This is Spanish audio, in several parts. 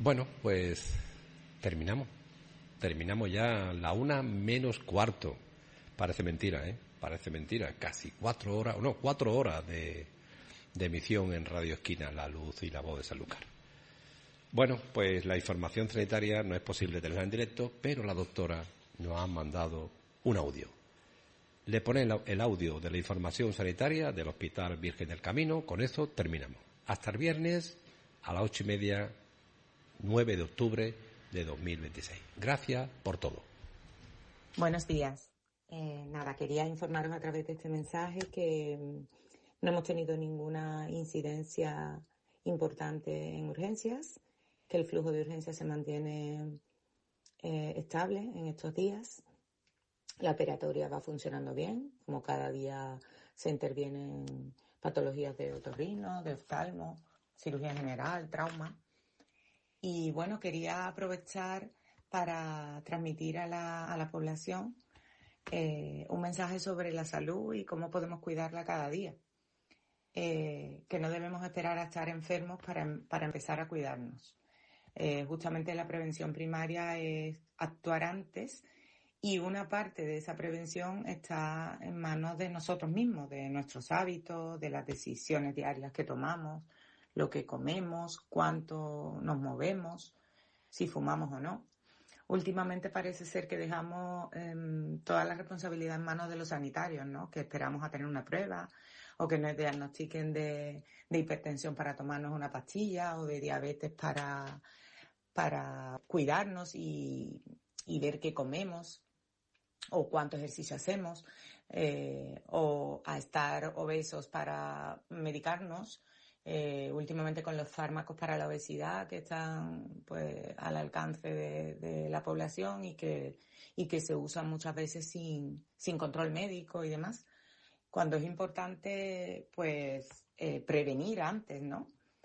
Bueno, pues terminamos ya la 1:45. Parece mentira, parece mentira, casi 4 horas de emisión en Radio Esquina, La Luz y la Voz de Sanlúcar. Bueno, pues la información sanitaria no es posible tenerla en directo, pero la doctora nos ha mandado un audio. Le pone el audio de la información sanitaria del Hospital Virgen del Camino. Con eso terminamos. Hasta el viernes a las 8:30, 9 de octubre de 2026. Gracias por todo. Buenos días. Quería informaros a través de este mensaje que no hemos tenido ninguna incidencia importante en urgencias, que el flujo de urgencias se mantiene estable en estos días. La operatoria va funcionando bien, como cada día se intervienen patologías de otorrino, de oftalmo, cirugía general, trauma. Y bueno, quería aprovechar para transmitir a la población un mensaje sobre la salud y cómo podemos cuidarla cada día. Que no debemos esperar a estar enfermos para empezar a cuidarnos. Justamente la prevención primaria es actuar antes, y una parte de esa prevención está en manos de nosotros mismos, de nuestros hábitos, de las decisiones diarias que tomamos, lo que comemos, cuánto nos movemos, si fumamos o no. Últimamente parece ser que dejamos toda la responsabilidad en manos de los sanitarios, ¿no? Que esperamos a tener una prueba o que nos diagnostiquen de hipertensión para tomarnos una pastilla o de diabetes para cuidarnos y ver qué comemos o cuánto ejercicio hacemos, o a estar obesos para medicarnos. Últimamente con los fármacos para la obesidad que están pues al alcance de la población y que se usan muchas veces sin control médico y demás, cuando es importante pues prevenir antes, ¿no?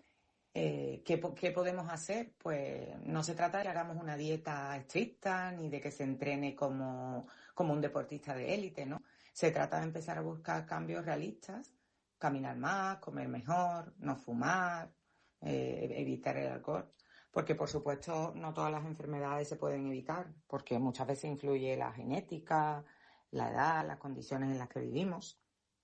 ¿Qué podemos hacer? Pues no se trata de que hagamos una dieta estricta ni de que se entrene como un deportista de élite, ¿no? Se trata de empezar a buscar cambios realistas. Caminar más, comer mejor, no fumar, evitar el alcohol. Porque, por supuesto, no todas las enfermedades se pueden evitar, porque muchas veces influye la genética, la edad, las condiciones en las que vivimos.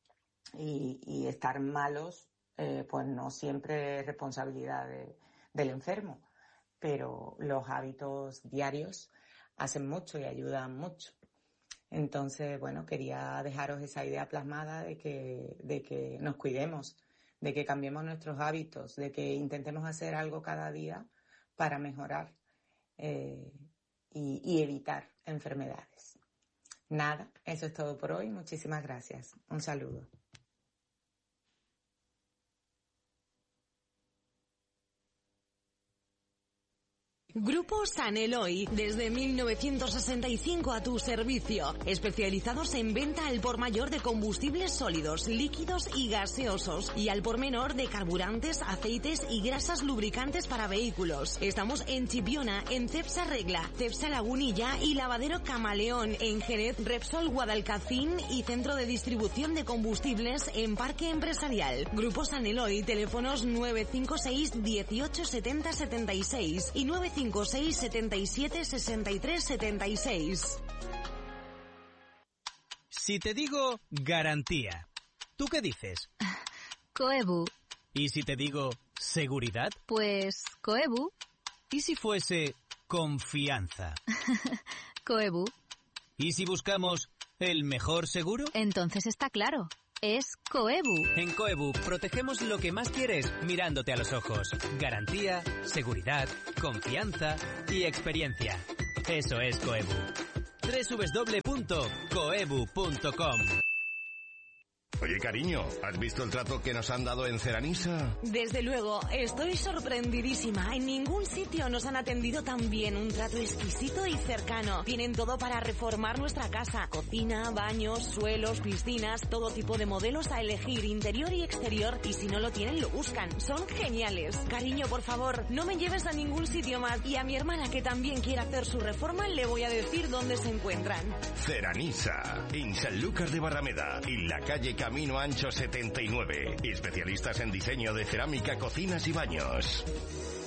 Y estar malos, pues no siempre es responsabilidad del enfermo. Pero los hábitos diarios hacen mucho y ayudan mucho. Entonces, bueno, quería dejaros esa idea plasmada de que nos cuidemos, de que cambiemos nuestros hábitos, de que intentemos hacer algo cada día para mejorar y evitar enfermedades. Nada, eso es todo por hoy. Muchísimas gracias. Un saludo. Grupo San Eloy, desde 1965 a tu servicio, especializados en venta al por mayor de combustibles sólidos, líquidos y gaseosos, y al por menor de carburantes, aceites y grasas lubricantes para vehículos. Estamos en Chipiona, en Cepsa Regla, Cepsa Lagunilla y Lavadero Camaleón, en Jerez, Repsol Guadalcacín y Centro de Distribución de Combustibles en Parque Empresarial. Grupo San Eloy, teléfonos 956 18 70 76 y 956 77 63 76. Si te digo garantía, ¿tú qué dices? Coebu. ¿Y si te digo seguridad? Pues Coebu. ¿Y si fuese confianza? Coebu. ¿Y si buscamos el mejor seguro? Entonces está claro. Es Coebu. En Coebu protegemos lo que más quieres mirándote a los ojos. Garantía, seguridad, confianza y experiencia. Eso es Coebu. www.coebu.com. Oye, cariño, ¿has visto el trato que nos han dado en Ceranisa? Desde luego, estoy sorprendidísima. En ningún sitio nos han atendido tan bien. Un trato exquisito y cercano. Tienen todo para reformar nuestra casa. Cocina, baños, suelos, piscinas, todo tipo de modelos a elegir, interior y exterior. Y si no lo tienen, lo buscan. Son geniales. Cariño, por favor, no me lleves a ningún sitio más. Y a mi hermana, que también quiere hacer su reforma, le voy a decir dónde se encuentran. Ceranisa, en Sanlúcar de Barrameda, en la calle Camino Ancho 79. Especialistas en diseño de cerámica, cocinas y baños.